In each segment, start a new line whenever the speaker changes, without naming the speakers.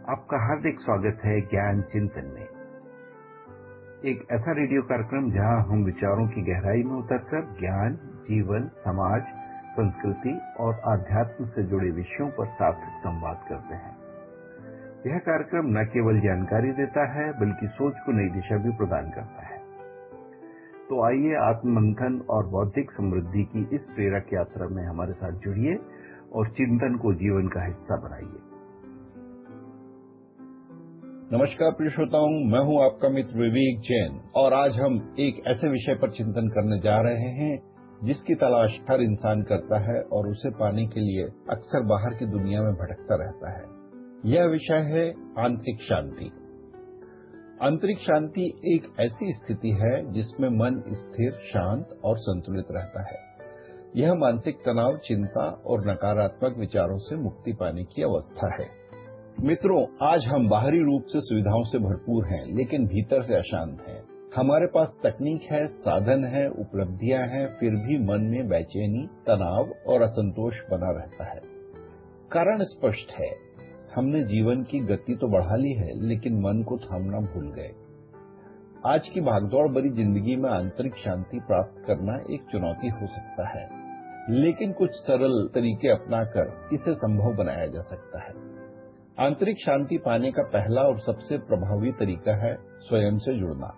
आपका हार्दिक स्वागत है ज्ञान चिंतन में। एक ऐसा रेडियो कार्यक्रम जहां हम विचारों की गहराई में उतरकर ज्ञान, जीवन, समाज, संस्कृति और आध्यात्म से जुड़े विषयों पर सार्थक संवाद करते हैं। यह कार्यक्रम न केवल जानकारी देता है बल्कि सोच को नई दिशा भी प्रदान करता है। तो आइए आत्ममंथन और बौद्धिक समृद्धि की इस प्रेरक यात्रा में हमारे साथ जुड़िए और चिंतन को जीवन का हिस्सा बनाइए।
नमस्कार प्रिय श्रोताओं, मैं हूं आपका मित्र विवेक जैन और आज हम एक ऐसे विषय पर चिंतन करने जा रहे हैं जिसकी तलाश हर इंसान करता है और उसे पाने के लिए अक्सर बाहर की दुनिया में भटकता रहता है। यह विषय है आंतरिक शांति। आंतरिक शांति एक ऐसी स्थिति है जिसमें मन स्थिर, शांत और संतुलित रहता है। यह मानसिक तनाव, चिंता और नकारात्मक विचारों से मुक्ति पाने की अवस्था है। मित्रों, आज हम बाहरी रूप से सुविधाओं से भरपूर हैं, लेकिन भीतर से अशांत हैं। हमारे पास तकनीक है, साधन है, उपलब्धियां हैं, फिर भी मन में बेचैनी, तनाव और असंतोष बना रहता है। कारण स्पष्ट है, हमने जीवन की गति तो बढ़ा ली है, लेकिन मन को थामना भूल गए। आज की भागदौड़ भरी जिंदगी में आंतरिक शांति प्राप्त करना एक चुनौती हो सकता है, लेकिन कुछ सरल तरीके अपनाकर इसे संभव बनाया जा सकता है। आंतरिक शांति पाने का पहला और सबसे प्रभावी तरीका है स्वयं से जुड़ना।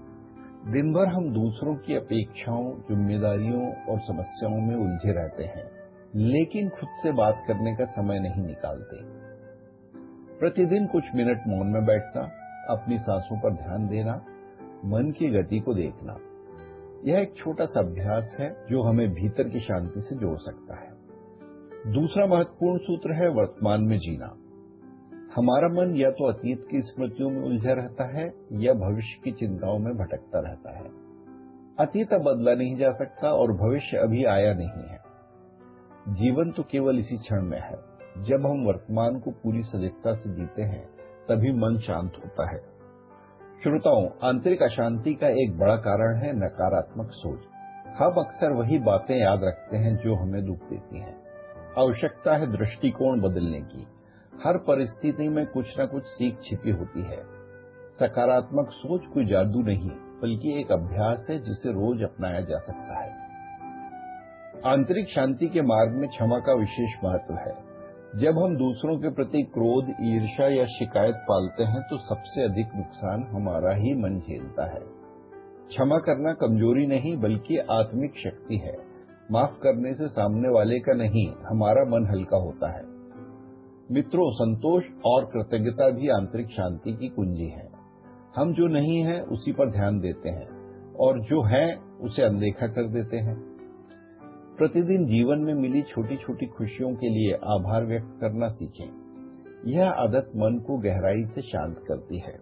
दिन भर हम दूसरों की अपेक्षाओं, जिम्मेदारियों और समस्याओं में उलझे रहते हैं, लेकिन खुद से बात करने का समय नहीं निकालते। प्रतिदिन कुछ मिनट मौन में बैठना, अपनी सांसों पर ध्यान देना, मन की गति को देखना, यह एक छोटा सा अभ्यास है जो हमें भीतर की शांति से जोड़ सकता है। दूसरा महत्वपूर्ण सूत्र है वर्तमान में जीना। हमारा मन या तो अतीत की स्मृतियों में उलझा रहता है या भविष्य की चिंताओं में भटकता रहता है। अतीत अब बदला नहीं जा सकता और भविष्य अभी आया नहीं है। जीवन तो केवल इसी क्षण में है। जब हम वर्तमान को पूरी सजगता से जीते हैं, तभी मन शांत होता है। श्रोताओं, आंतरिक अशांति का एक बड़ा कारण है नकारात्मक सोच। हम अक्सर वही बातें याद रखते हैं जो हमें दुख देती हैं। आवश्यकता है दृष्टिकोण बदलने की। हर परिस्थिति में कुछ न कुछ सीख छिपी होती है। सकारात्मक सोच कोई जादू नहीं, बल्कि एक अभ्यास है जिसे रोज अपनाया जा सकता है। आंतरिक शांति के मार्ग में क्षमा का विशेष महत्व है। जब हम दूसरों के प्रति क्रोध, ईर्ष्या या शिकायत पालते हैं तो सबसे अधिक नुकसान हमारा ही मन झेलता है। क्षमा करना कमजोरी नहीं, बल्कि आत्मिक शक्ति है। माफ करने से सामने वाले का नहीं, हमारा मन हल्का होता है। मित्रों, संतोष और कृतज्ञता भी आंतरिक शांति की कुंजी है। हम जो नहीं है उसी पर ध्यान देते हैं और जो है उसे अनदेखा कर देते हैं। प्रतिदिन जीवन में मिली छोटी छोटी खुशियों के लिए आभार व्यक्त करना सीखें। यह आदत मन को गहराई से शांत करती है।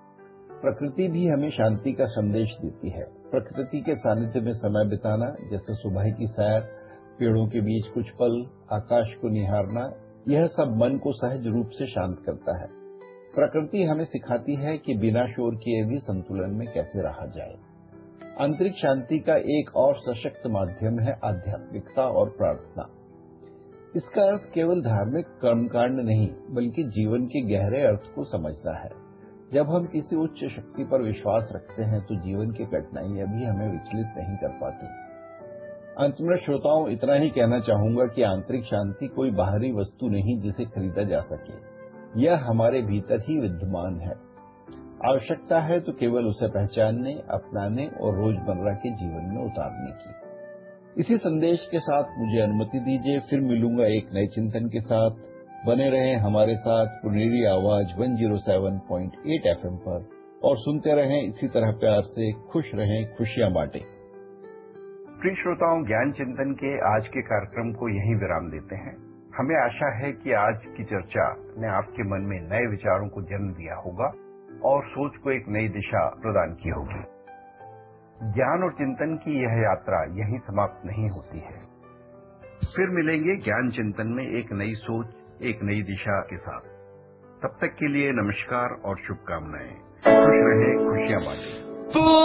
प्रकृति भी हमें शांति का संदेश देती है। प्रकृति के सानिध्य में समय बिताना, जैसे सुबह की सैर, पेड़ों के बीच कुछ पल, आकाश को निहारना, यह सब मन को सहज रूप से शांत करता है। प्रकृति हमें सिखाती है कि बिना शोर किए भी संतुलन में कैसे रहा जाए। आंतरिक शांति का एक और सशक्त माध्यम है आध्यात्मिकता और प्रार्थना। इसका अर्थ केवल धार्मिक कर्मकांड नहीं, बल्कि जीवन के गहरे अर्थ को समझना है। जब हम किसी उच्च शक्ति पर विश्वास रखते हैं तो जीवन की कठिनाइयां भी हमें विचलित नहीं कर पाती। अंत में श्रोताओं, इतना ही कहना चाहूंगा कि आंतरिक शांति कोई बाहरी वस्तु नहीं जिसे खरीदा जा सके। यह हमारे भीतर ही विद्यमान है। आवश्यकता है तो केवल उसे पहचानने, अपनाने और रोजमर्रा के जीवन में उतारने की। इसी संदेश के साथ मुझे अनुमति दीजिए, फिर मिलूंगा एक नए चिंतन के साथ। बने रहें हमारे साथ पुनेरी आवाज 107.8 FM पर और सुनते रहें इसी तरह प्यार से। खुश रहें, खुशियां बांटें।
प्रिय श्रोताओं, ज्ञान चिंतन के आज के कार्यक्रम को यहीं विराम देते हैं। हमें आशा है कि आज की चर्चा ने आपके मन में नए विचारों को जन्म दिया होगा और सोच को एक नई दिशा प्रदान की होगी। ज्ञान और चिंतन की यह यात्रा यहीं समाप्त नहीं होती है। फिर मिलेंगे ज्ञान चिंतन में एक नई सोच, एक नई दिशा के साथ। तब तक के लिए नमस्कार और शुभकामनाएं। खुश रहें, खुशियां बांटें।